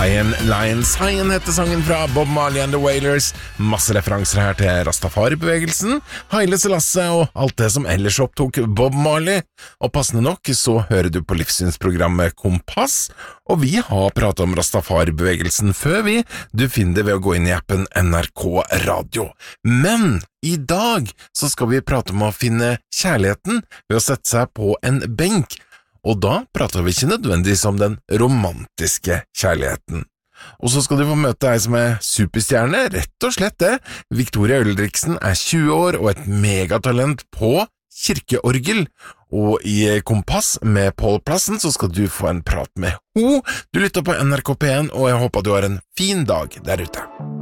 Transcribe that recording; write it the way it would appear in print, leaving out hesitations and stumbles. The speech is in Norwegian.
Lion heter sangen fra Bob Marley and the Wailers. Masse referanser her til Rastafari-bevegelsen, Haile Selassie og alt det som ellers opptok Bob Marley. Og passende nok så hører du på livssynsprogrammet Kompass, og vi har pratet om Rastafari-bevegelsen før vi. Du finner det ved å gå inn i appen NRK Radio. Men i dag så skal vi prate om å finne kjærligheten ved å sette seg på en benk. Og da prater vi ikke nødvendigvis om den romantiske kjærligheten. Og så skal du få møte ei som er superstjerne, rett og slett det. Victoria Ulriksen er 20 år og et megatalent på kirkeorgel. Og i Kompass med Pål Plassen så skal du få en prat med ho. Du lytter på NRK P1, og jeg håper du har en fin dag der ute.